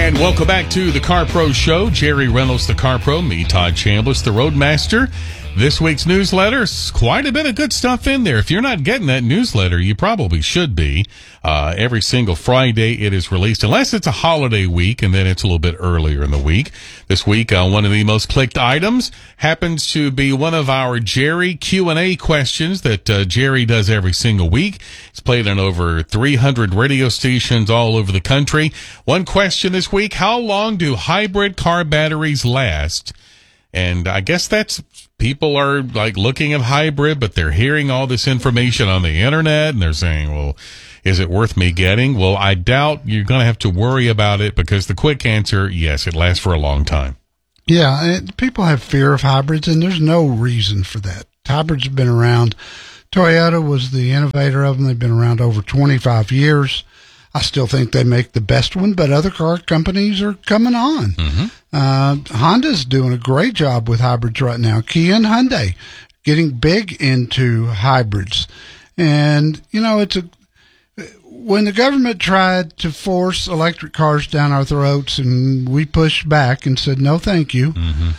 And welcome back to the Car Pro Show. Jerry Reynolds, the Car Pro, me, Todd Chambliss, the Roadmaster. This week's newsletter is quite a bit of good stuff in there. If you're not getting that newsletter, you probably should be. Every single Friday it is released, unless it's a holiday week, and then it's a little bit earlier in the week. This week, one of the most clicked items happens to be one of our Jerry Q&A questions that Jerry does every single week. It's played on over 300 radio stations all over the country. One question this week: how long do hybrid car batteries last? And I guess that's, people are like looking at hybrid, but they're hearing all this information on the internet, and they're saying, well, is it worth me getting? Well, I doubt you're going to have to worry about it, because the quick answer, yes, it lasts for a long time. Yeah, people have fear of hybrids, and there's no reason for that. Hybrids have been around. Toyota was the innovator of them. They've been around over 25 years. I still think they make the best one, but other car companies are coming on. Honda's doing a great job with hybrids right now. Kia and Hyundai getting big into hybrids. And, you know, when the government tried to force electric cars down our throats and we pushed back and said, no, thank you,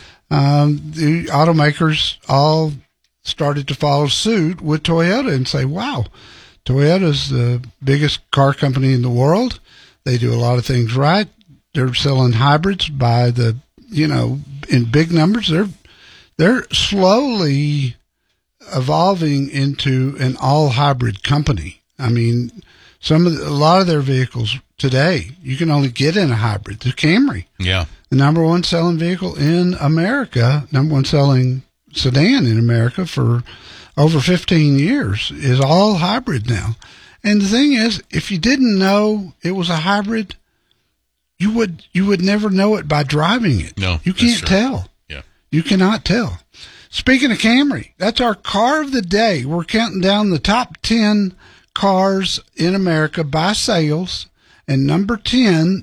the automakers all started to follow suit with Toyota and say, wow, Toyota's the biggest car company in the world. They do a lot of things right. They're selling hybrids by the, in big numbers. They're slowly evolving into an all hybrid company. I mean, a lot of their vehicles today, you can only get in a hybrid. The Camry. Yeah. The number one selling vehicle in America, number one selling sedan in America for over 15 years, is all hybrid now. And the thing is, if you didn't know it was a hybrid, you would never know it by driving it. No, you can't tell. Yeah, you cannot tell. Speaking of Camry, that's our car of the day. We're counting down the top 10 cars in America by sales, and number 5 is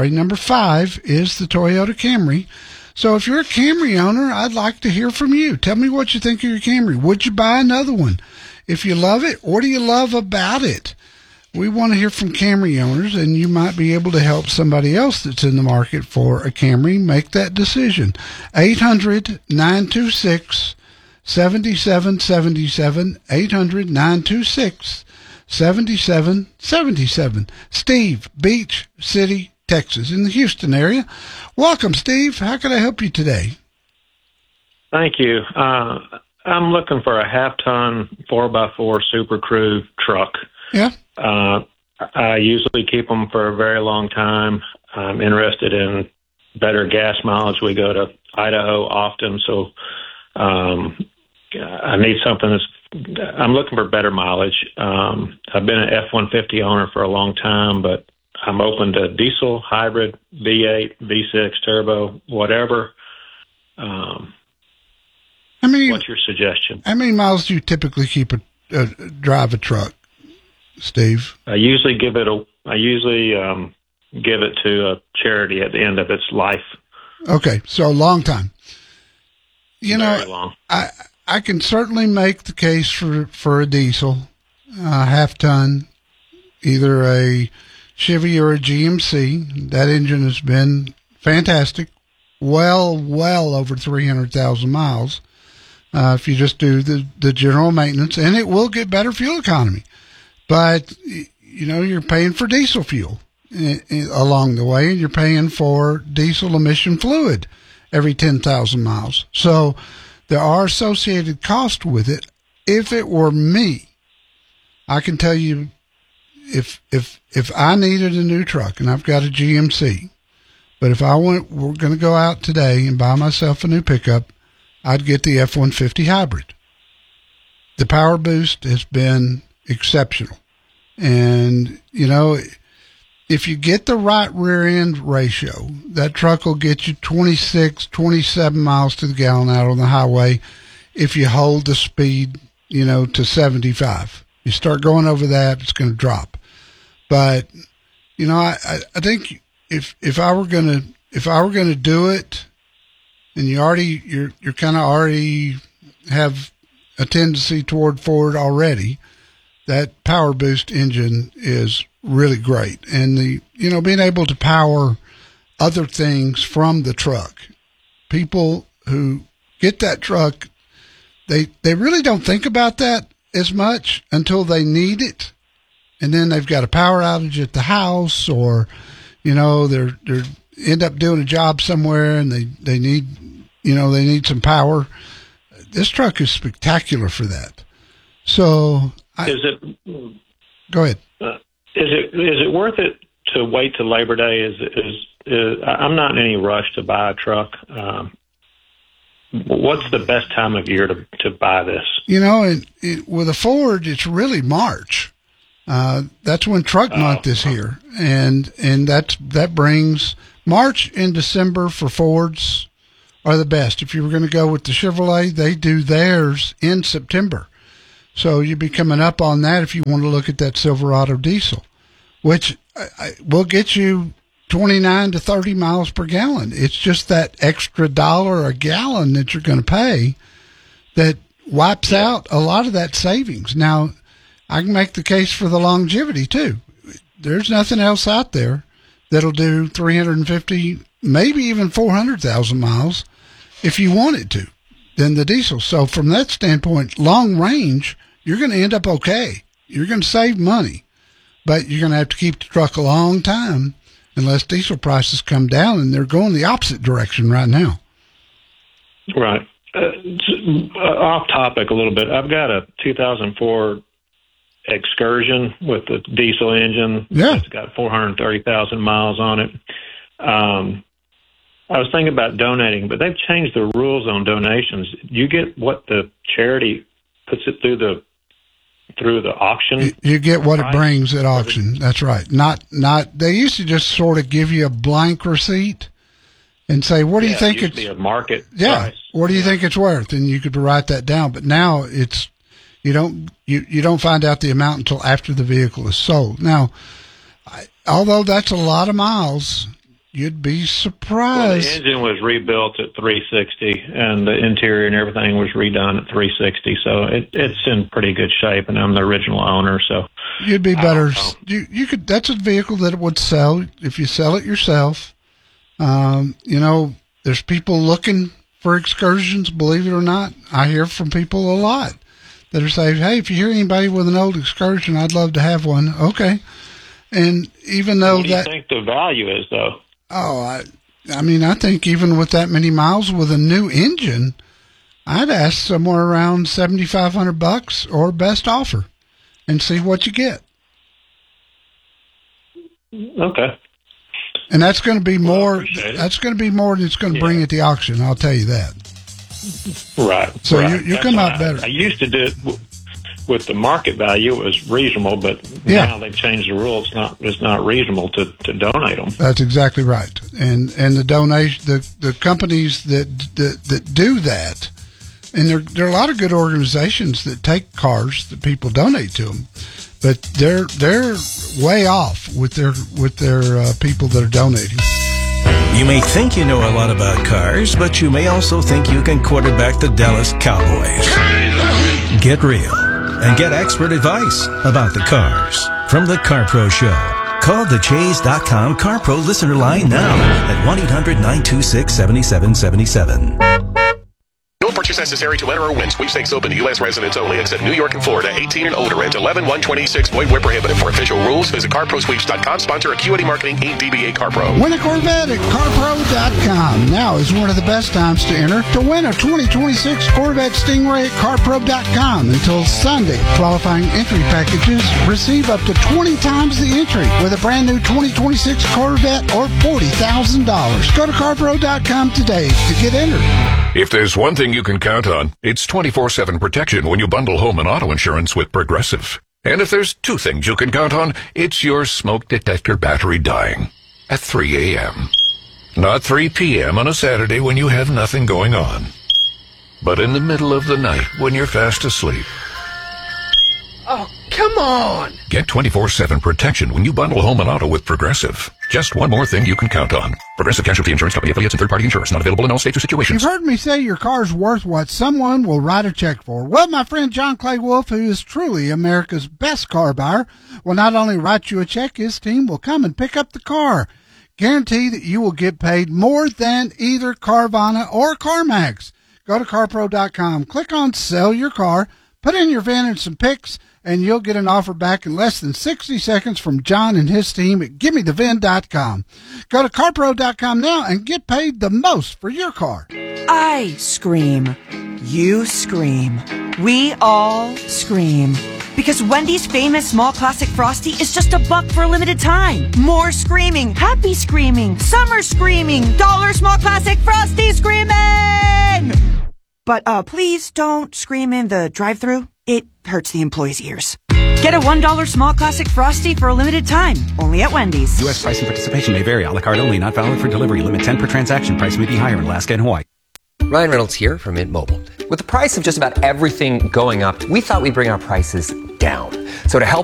the Toyota Camry. So if you're a Camry owner, I'd like to hear from you. Tell me what you think of your Camry. Would you buy another one? If you love it, what do you love about it? We want to hear from Camry owners, and you might be able to help somebody else that's in the market for a Camry make that decision. 800-926-7777, 800-926-7777. Steve, Beach City, Texas, in the Houston area. Welcome, Steve. How can I help you today? Thank you. I'm looking for a half-ton 4x4 Super Crew truck. Yeah. I usually keep them for a very long time. I'm interested in better gas mileage. We go to Idaho often, so I need something I'm looking for better mileage. I've been an F-150 owner for a long time, but I'm open to diesel, hybrid, V8, V6, turbo, whatever. What's your suggestion? How many miles do you typically drive a truck, Steve? I usually give it to a charity at the end of its life. Okay, so a long time. Very long. I can certainly make the case for a diesel, half ton, either a Chevy or a GMC. That engine has been fantastic, well over 300,000 miles. If you just do the general maintenance, and it will get better fuel economy. But, you're paying for diesel fuel along the way, and you're paying for diesel emission fluid every 10,000 miles. So there are associated costs with it. If it were me, I can tell you, if I needed a new truck, and I've got a GMC, but if we're going to go out today and buy myself a new pickup, I'd get the F-150 hybrid. The power boost has been exceptional. And, if you get the right rear end ratio, that truck will get you 26, 27 miles to the gallon out on the highway if you hold the speed, to 75. You start going over that, it's going to drop. But, I think if I were going to do it, and you're kind of already have a tendency toward Ford already, that Power Boost engine is really great. And being able to power other things from the truck. People who get that truck, they really don't think about that as much until they need it. And then they've got a power outage at the house, or, they're end up doing a job somewhere and they need some power. This truck is spectacular for that. So go ahead. Is it worth it to wait till Labor Day? I'm not in any rush to buy a truck. What's the best time of year to buy this? With a Ford, it's really March. That's when truck month is here, and that brings March and December for Fords are the best. If you were going to go with the Chevrolet, they do theirs in September. So you'd be coming up on that if you want to look at that Silverado diesel, which will get you 29 to 30 miles per gallon. It's just that extra $1 a gallon that you're going to pay that wipes out a lot of that savings. Now, I can make the case for the longevity too. There's nothing else out there that'll do 350, maybe even 400,000 miles if you wanted to, than the diesel. So from that standpoint, long range, you're going to end up okay. You're going to save money, but you're going to have to keep the truck a long time unless diesel prices come down, and they're going the opposite direction right now. Right. Off topic a little bit. I've got a 2004 Excursion with the diesel engine. Yeah. It's got 430,000 miles on it. I was thinking about donating, but they've changed the rules on donations. You get what the charity puts it through the auction. You get what it brings at auction. That's right. Not. They used to just sort of give you a blank receipt and say, "What do you think it's a market price? What do you think it's worth?" And you could write that down. But now it's you don't find out the amount until after the vehicle is sold. Now, although that's a lot of miles, you'd be surprised. Well, the engine was rebuilt at 360, and the interior and everything was redone at 360. So it's in pretty good shape, and I'm the original owner. So you'd be better. You could. That's a vehicle that would sell if you sell it yourself. There's people looking for Excursions. Believe it or not, I hear from people a lot that are saying, "Hey, if you hear anybody with an old Excursion, I'd love to have one." Okay, and even though what do you think the value is, though? Oh, I think even with that many miles with a new engine, I'd ask somewhere around $7,500 or best offer, and see what you get. Okay. And that's going to be more. That's going to be more than it's going to bring at the auction. I'll tell you that. Right. So right. you come out better. I used to do it with the market value. It was reasonable, but now they've changed the rules. It's not reasonable to donate them. That's exactly right. And the donation, the companies that do that, and there are a lot of good organizations that take cars that people donate to them, but they're way off with their people that are donating. You may think you know a lot about cars, but you may also think you can quarterback the Dallas Cowboys. Get real and get expert advice about the cars from the CarPro Show. Call the Chase.com CarPro listener line now at 1-800-926-7777. No purchase necessary to enter or win. Sweepstakes open to U.S. residents only, except New York and Florida. 18 and older. Ends 11/126. Void where prohibited. For official rules, visit CarProSweeps.com. Sponsor Acuity Marketing Inc. DBA CarPro. Win a Corvette at CarPro.com. Now is one of the best times to enter to win a 2026 Corvette Stingray at CarPro.com until Sunday. Qualifying entry packages receive up to 20 times the entry with a brand new 2026 Corvette or $40,000. Go to CarPro.com today to get entered. If there's one thing you can count on, it's 24/7 protection when you bundle home and auto insurance with Progressive. And if there's two things you can count on, it's your smoke detector battery dying at 3 a.m. Not 3 p.m. on a Saturday when you have nothing going on, but in the middle of the night when you're fast asleep. Oh, come on! Get 24/7 protection when you bundle home and auto with Progressive. Just one more thing you can count on. Progressive Casualty Insurance Company, affiliates, and third-party insurers. Not available in all states or situations. You've heard me say your car's worth what someone will write a check for. Well, my friend John Clay Wolf, who is truly America's best car buyer, will not only write you a check, his team will come and pick up the car. Guarantee that you will get paid more than either Carvana or CarMax. Go to CarPro.com, click on Sell Your Car, put in your VIN and some pics, and you'll get an offer back in less than 60 seconds from John and his team at GimmeTheVIN.com. Go to CarPro.com now and get paid the most for your car. I scream. You scream. We all scream. Because Wendy's famous small classic Frosty is just $1 for a limited time. More screaming, happy screaming, summer screaming, dollar small classic Frosty screaming! But please don't scream in the drive-thru. It hurts the employees' ears. Get a $1 small classic Frosty for a limited time. Only at Wendy's. U.S. price and participation may vary. A la carte only. Not valid for delivery. Limit 10 per transaction. Price may be higher in Alaska and Hawaii. Ryan Reynolds here from Mint Mobile. With the price of just about everything going up, we thought we'd bring our prices down. So to help